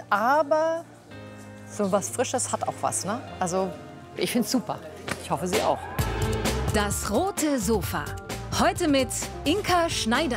aber so was Frisches hat auch was, ne? Also, ich finde es super. Ich hoffe, Sie auch. Das rote Sofa. Heute mit Inka Schneider.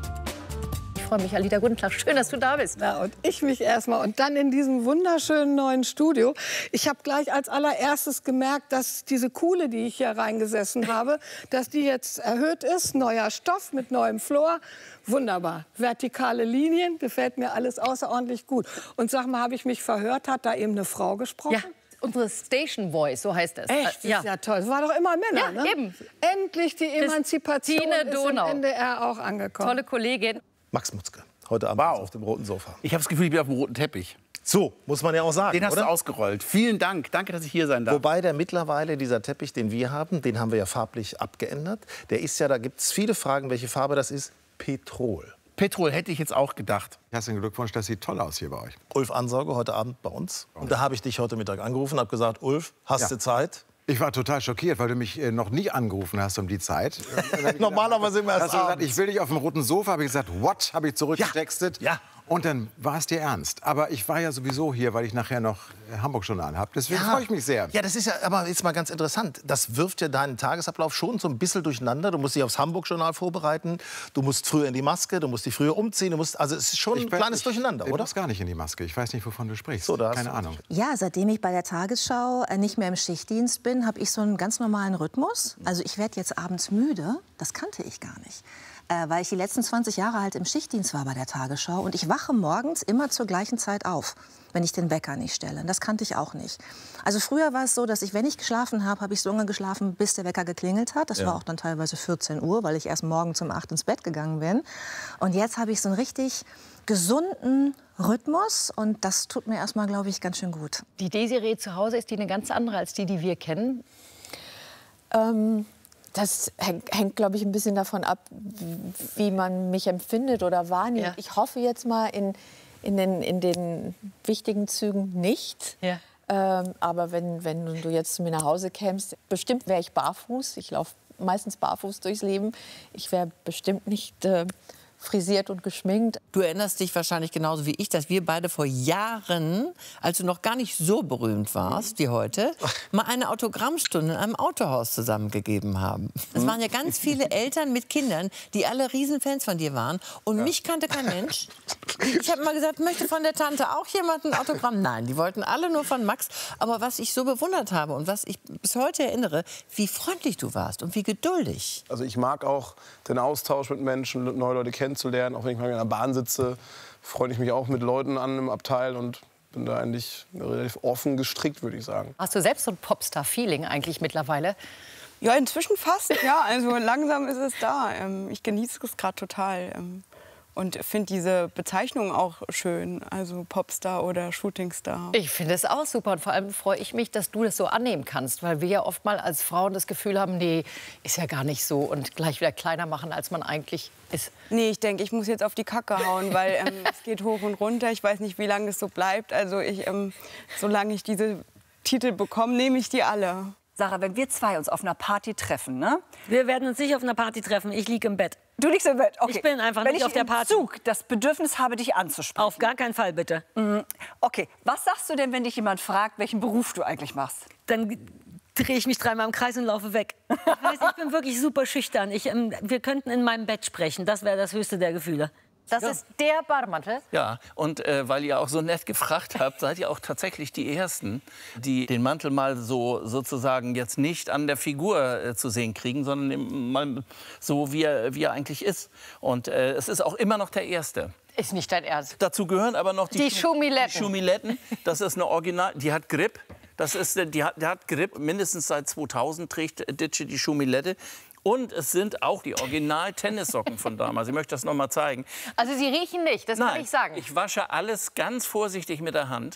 Ich freue mich, Alida. Guten Tag. Schön, dass du da bist. Ja, und ich mich erstmal. Und dann in diesem wunderschönen neuen Studio. Ich habe gleich als allererstes gemerkt, dass diese Kuhle, die ich hier reingesessen habe, dass die jetzt erhöht ist. Neuer Stoff mit neuem Flor. Wunderbar. Vertikale Linien. Gefällt mir alles außerordentlich gut. Und sag mal, habe ich mich verhört? Hat da eben eine Frau gesprochen? Ja. Unsere Station Voice, so heißt es. Echt? Ja. Ist ja toll. Das war doch immer Männer, ja, ne? Eben. Endlich die Emanzipation ist im NDR auch angekommen. Tolle Kollegin. Max Mutzke, heute Abend auf dem roten Sofa. Ich habe das Gefühl, ich bin auf dem roten Teppich. So, muss man ja auch sagen, Den hast oder? du ausgerollt. Vielen Dank. Danke, dass ich hier sein darf. Wobei der mittlerweile, dieser Teppich, den wir haben, den haben wir ja farblich abgeändert. Der ist ja, da gibt es viele Fragen, welche Farbe das ist. Petrol. Petrol hätte ich jetzt auch gedacht. Herzlichen Glückwunsch, das sieht toll aus hier bei euch. Ulf Ansauge, heute Abend bei uns. Und da habe ich dich heute Mittag angerufen und habe gesagt, Ulf, hast du Zeit? Ich war total schockiert, weil du mich noch nie angerufen hast um die Zeit. Normalerweise immer erst hast du gesagt, abends. ich will dich auf dem roten Sofa. Habe ich gesagt, what? Habe ich zurückgetextet. Ja. Und dann war es dir ernst. Aber ich war ja sowieso hier, weil ich nachher noch Hamburg-Journal habe. Deswegen freue ich mich sehr. Ja, das ist ja aber jetzt mal ganz interessant. Das wirft ja deinen Tagesablauf schon so ein bisschen durcheinander. Du musst dich aufs Hamburg-Journal vorbereiten. Du musst früher in die Maske, du musst dich früher umziehen. also es ist schon ein kleines Durcheinander, oder? oder? Ich muss gar nicht in die Maske. Ich weiß nicht, wovon du sprichst. So, keine Ahnung. Ja, seitdem ich bei der Tagesschau nicht mehr im Schichtdienst bin, habe ich so einen ganz normalen Rhythmus. Also ich werde jetzt abends müde. Das kannte ich gar nicht. Weil ich die letzten 20 Jahre halt im Schichtdienst war bei der Tagesschau. Und ich wache morgens immer zur gleichen Zeit auf, wenn ich den Wecker nicht stelle. Das kannte ich auch nicht. Also früher war es so, dass ich, wenn ich geschlafen habe, habe ich so lange geschlafen, bis der Wecker geklingelt hat. Das war auch dann teilweise 14 Uhr, weil ich erst morgens um 8 ins Bett gegangen bin. Und jetzt habe ich so einen richtig gesunden Rhythmus. Und das tut mir erstmal, glaube ich, ganz schön gut. Die Desiree zu Hause, ist die eine ganz andere als die, die wir kennen? Das hängt, glaube ich, ein bisschen davon ab, wie man mich empfindet oder wahrnimmt. Ja. Ich hoffe jetzt mal in den wichtigen Zügen nicht. Ja. Aber wenn du jetzt zu mir nach Hause kämst, bestimmt wäre ich barfuß. Ich laufe meistens barfuß durchs Leben. Ich wäre bestimmt nicht frisiert und geschminkt. Du erinnerst dich wahrscheinlich genauso wie ich, dass wir beide vor Jahren, als du noch gar nicht so berühmt warst wie heute, mal eine Autogrammstunde in einem Autohaus zusammengegeben haben. Es waren ja ganz viele Eltern mit Kindern, die alle Riesenfans von dir waren. Und mich kannte kein Mensch. Ich habe mal gesagt, möchte von der Tante auch jemand ein Autogramm? Nein, die wollten alle nur von Max. Aber was ich so bewundert habe und was ich bis heute erinnere, wie freundlich du warst und wie geduldig. Also ich mag auch den Austausch mit Menschen, neue Leute kennenzulernen. Auch wenn ich mal in der Bahn sitze, freue ich mich auch mit Leuten an im Abteil und bin da eigentlich relativ offen gestrickt, würde ich sagen. Hast du selbst so ein Popstar-Feeling eigentlich mittlerweile? Ja, inzwischen fast. Ja, also langsam ist es da. Ich genieße es gerade total. Und finde diese Bezeichnung auch schön, also Popstar oder Shootingstar. Ich finde es auch super und vor allem freue ich mich, dass du das so annehmen kannst, weil wir ja oft mal als Frauen das Gefühl haben, nee, ist ja gar nicht so und gleich wieder kleiner machen, als man eigentlich ist. Nee, ich denke, ich muss jetzt auf die Kacke hauen, weil es geht hoch und runter. Ich weiß nicht, wie lange es so bleibt. Also solange ich diese Titel bekomme, nehme ich die alle. Sarah, wenn wir zwei uns auf einer Party treffen, ne? Wir werden uns nicht auf einer Party treffen. Ich liege im Bett. Du liegst im Bett, okay. Ich bin einfach nicht auf der Party. Wenn ich im Zug das Bedürfnis habe, dich anzusprechen. Auf gar keinen Fall, bitte. Okay, was sagst du denn, wenn dich jemand fragt, welchen Beruf du eigentlich machst? Dann drehe ich mich dreimal im Kreis und laufe weg. Ich bin wirklich super schüchtern. Wir könnten in meinem Bett sprechen. Das wäre das höchste der Gefühle. Das ist der Bademantel? Ja, und weil ihr auch so nett gefragt habt, seid ihr auch tatsächlich die Ersten, die den Mantel mal so sozusagen jetzt nicht an der Figur zu sehen kriegen, sondern mal so, wie er eigentlich ist. Und es ist auch immer noch der Erste. Ist nicht dein Ernst. Dazu gehören aber noch die Schumiletten. Die Schumiletten. Das ist eine Original, die hat Grip. Der hat Grip. Mindestens seit 2000 trägt Ditsche die Schumilette. Und es sind auch die Original-Tennissocken von damals. Ich möchte das noch mal zeigen. Also sie riechen nicht, das kann ich sagen. Ich wasche alles ganz vorsichtig mit der Hand.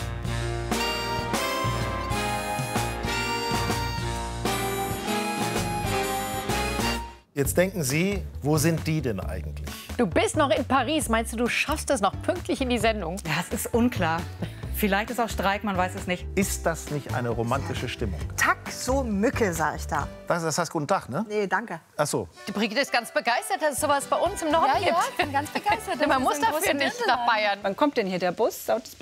Jetzt denken Sie, wo sind die denn eigentlich? Du bist noch in Paris. Meinst du, du schaffst es noch pünktlich in die Sendung? Ja, es ist unklar. Vielleicht ist auch Streik, man weiß es nicht. Ist das nicht eine romantische Stimmung? Taxo-Mücke, sag ich da. Das heißt guten Tag, ne? Nee, danke. Ach so. Die Brigitte ist ganz begeistert, dass es sowas bei uns im Norden gibt. Ja, ich bin ganz begeistert. Man muss dafür nicht nach Bayern. Wann kommt denn hier der Bus?